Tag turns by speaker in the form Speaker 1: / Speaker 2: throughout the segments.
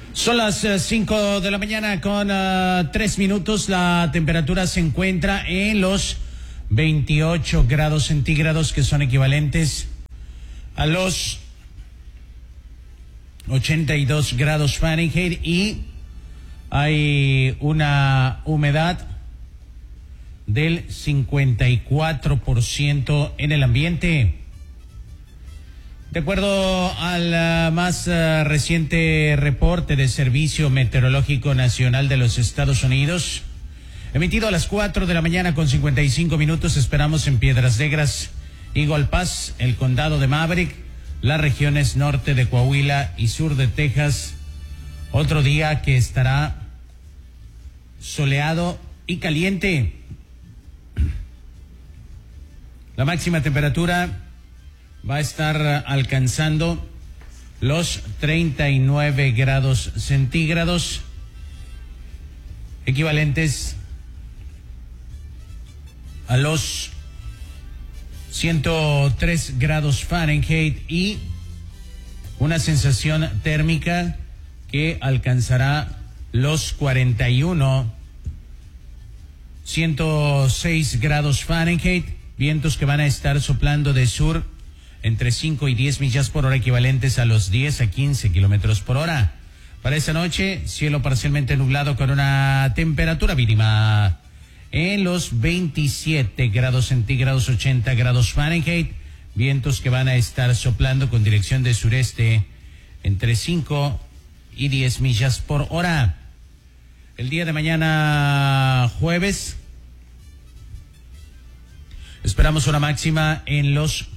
Speaker 1: Son las 5 de la mañana con 3 minutos. La temperatura se encuentra en los 28 grados centígrados, que son equivalentes a los 82 grados Fahrenheit, y hay una humedad del 54% en el ambiente. De acuerdo al más reciente reporte del Servicio Meteorológico Nacional de los Estados Unidos, emitido a las 4 de la mañana con 55 minutos, esperamos en Piedras Negras, Eagle Pass, el condado de Maverick, las regiones norte de Coahuila y sur de Texas, otro día que estará soleado y caliente. La máxima temperatura va a estar alcanzando los 39 grados centígrados, equivalentes a los 103 grados Fahrenheit, y una sensación térmica que alcanzará los 106 grados Fahrenheit, vientos que van a estar soplando de sur entre 5 y 10 millas por hora, equivalentes a los 10 a 15 kilómetros por hora. Para esta noche, cielo parcialmente nublado con una temperatura mínima en los 27 grados centígrados, 80 grados Fahrenheit, vientos que van a estar soplando con dirección de sureste entre 5 y 10 millas por hora. El día de mañana, jueves, esperamos una máxima en los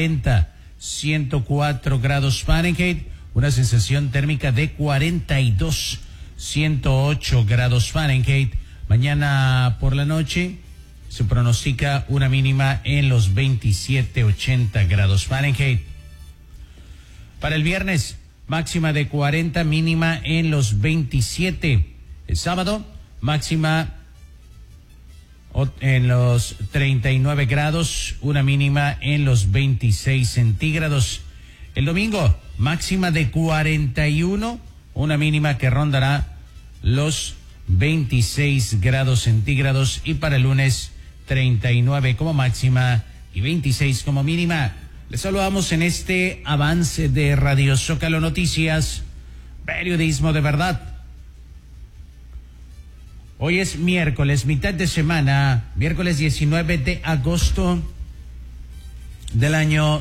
Speaker 1: 104 grados Fahrenheit, una sensación térmica de 108 grados Fahrenheit. Mañana por la noche se pronostica una mínima en los 80 grados Fahrenheit. Para el viernes, máxima de 40, mínima en los 27. El sábado, máxima en los 39 grados, una mínima en los 26 centígrados. El domingo, máxima de 41, una mínima que rondará los 26 grados centígrados, y para el lunes 39 como máxima y 26 como mínima. Les saludamos en este avance de Radio Zócalo Noticias, periodismo de verdad. Hoy es miércoles, mitad de semana, miércoles 19 de agosto del año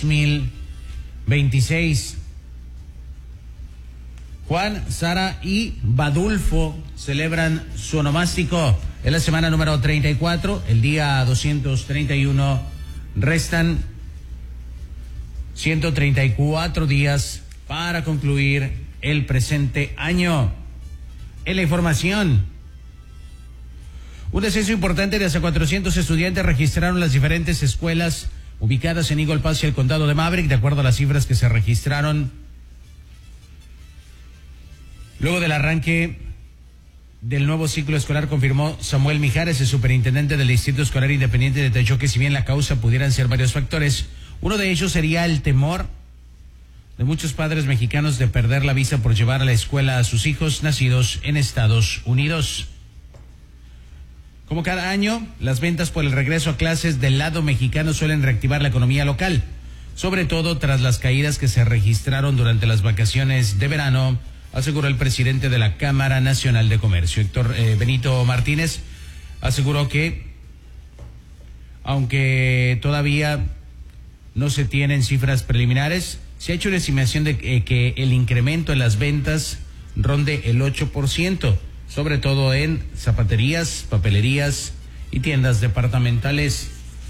Speaker 1: 2026. Juan, Sara y Badulfo celebran su onomástico. Es la semana número 34, el día 231. Restan 134 días para concluir el presente año. En la información, un descenso importante de hasta 400 estudiantes registraron las diferentes escuelas ubicadas en Eagle Pass y el condado de Maverick, de acuerdo a las cifras que se registraron luego del arranque del nuevo ciclo escolar, confirmó Samuel Mijares, el superintendente del Distrito Escolar Independiente de Techo, que si bien la causa pudieran ser varios factores, uno de ellos sería el temor de muchos padres mexicanos de perder la visa por llevar a la escuela a sus hijos nacidos en Estados Unidos. Como cada año, las ventas por el regreso a clases del lado mexicano suelen reactivar la economía local, sobre todo tras las caídas que se registraron durante las vacaciones de verano, aseguró el presidente de la Cámara Nacional de Comercio. Benito Martínez aseguró que, aunque todavía no se tienen cifras preliminares, se ha hecho una estimación de que el incremento en las ventas ronde el 8%, sobre todo en zapaterías, papelerías y tiendas departamentales.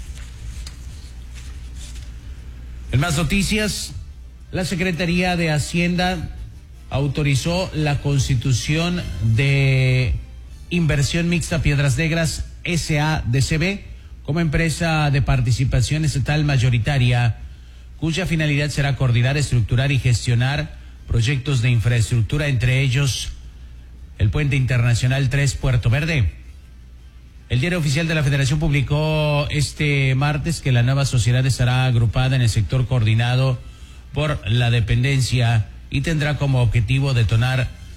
Speaker 1: En más noticias, la Secretaría de Hacienda autorizó la constitución de Inversión Mixta Piedras Negras SADCB como empresa de participación estatal mayoritaria, cuya finalidad será coordinar, estructurar y gestionar proyectos de infraestructura, entre ellos el Puente Internacional 3 Puerto Verde. El Diario Oficial de la Federación publicó este martes que la nueva sociedad estará agrupada en el sector coordinado por la dependencia y tendrá como objetivo detonar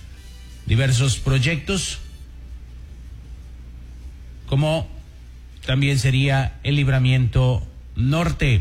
Speaker 1: diversos proyectos, como también sería el Libramiento Norte.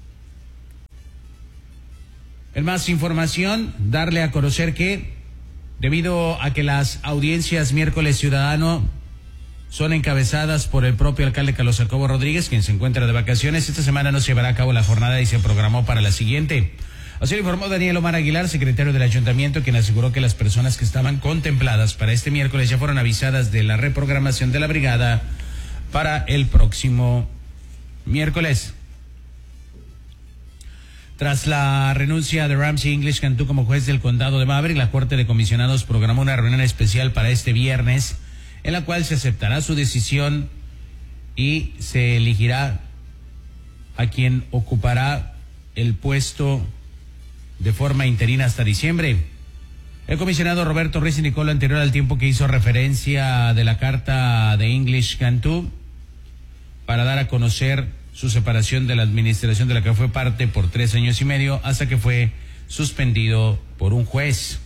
Speaker 1: En más información, darle a conocer que, debido a que las audiencias miércoles ciudadano son encabezadas por el propio alcalde Carlos Jacobo Rodríguez, quien se encuentra de vacaciones, esta semana no se llevará a cabo la jornada y se programó para la siguiente. Así lo informó Daniel Omar Aguilar, secretario del ayuntamiento, quien aseguró que las personas que estaban contempladas para este miércoles ya fueron avisadas de la reprogramación de la brigada para el próximo miércoles. Tras la renuncia de Ramsey English Cantú como juez del condado de Maverick, la Corte de Comisionados programó una reunión especial para este viernes, en la cual se aceptará su decisión y se elegirá a quien ocupará el puesto de forma interina hasta diciembre. El comisionado Roberto Ruiz indicó lo anterior al tiempo que hizo referencia de la carta de English Cantú para dar a conocer su separación de la administración de la que fue parte por 3 años y medio hasta que fue suspendido por un juez.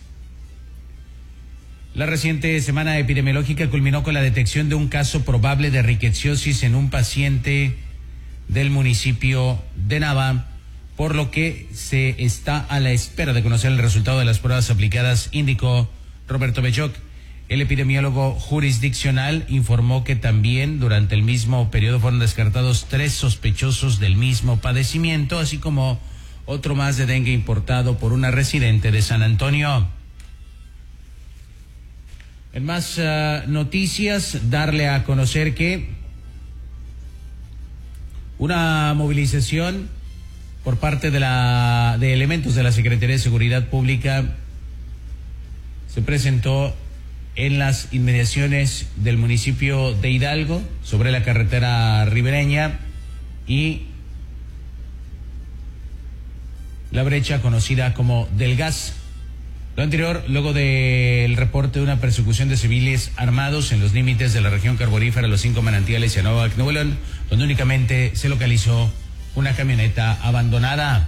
Speaker 1: La reciente semana epidemiológica culminó con la detección de un caso probable de riqueciosis en un paciente del municipio de Nava, por lo que se está a la espera de conocer el resultado de las pruebas aplicadas, indicó Roberto Belloc. El epidemiólogo jurisdiccional informó que también durante el mismo periodo fueron descartados 3 sospechosos del mismo padecimiento, así como otro más de dengue importado por una residente de San Antonio. En más noticias, darle a conocer que una movilización por parte de elementos de la Secretaría de Seguridad Pública se presentó en las inmediaciones del municipio de Hidalgo, sobre la carretera ribereña y la brecha conocida como del Gas. Lo anterior, luego del reporte de una persecución de civiles armados en los límites de la región carbonífera, los 5 manantiales y Anáhuac, Nuevo León, donde únicamente se localizó una camioneta abandonada.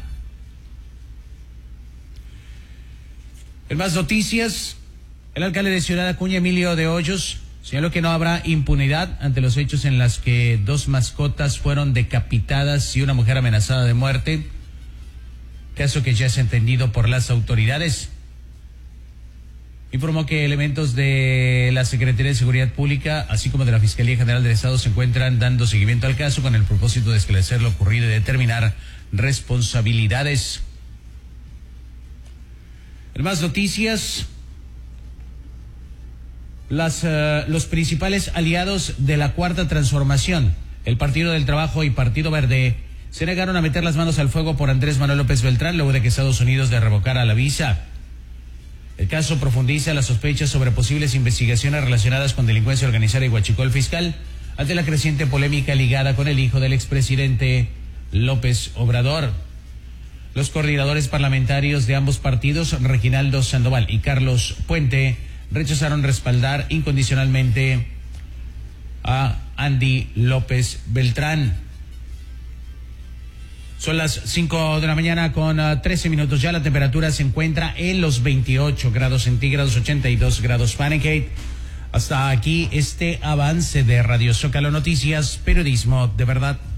Speaker 1: En más noticias, el alcalde de Ciudad Acuña, Emilio de Hoyos, señaló que no habrá impunidad ante los hechos en los que 2 mascotas fueron decapitadas y una mujer amenazada de muerte, caso que ya es entendido por las autoridades. Informó que elementos de la Secretaría de Seguridad Pública, así como de la Fiscalía General del Estado, se encuentran dando seguimiento al caso con el propósito de esclarecer lo ocurrido y determinar responsabilidades. En más noticias, los principales aliados de la Cuarta Transformación, el Partido del Trabajo y Partido Verde, se negaron a meter las manos al fuego por Andrés Manuel López Beltrán luego de que Estados Unidos le revocara la visa. El caso profundiza las sospechas sobre posibles investigaciones relacionadas con delincuencia organizada y huachicol fiscal, ante la creciente polémica ligada con el hijo del expresidente López Obrador. Los coordinadores parlamentarios de ambos partidos, Reginaldo Sandoval y Carlos Puente, rechazaron respaldar incondicionalmente a Andy López Beltrán. Son las 5 de la mañana con 13 minutos. Ya la temperatura se encuentra en los 28 grados centígrados, 82 grados Fahrenheit. Hasta aquí este avance de Radio Zócalo Noticias, periodismo de verdad.